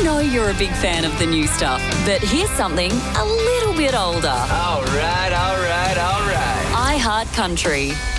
know you're a big fan of the new stuff, but here's something a little bit older. All right. iHeart Country.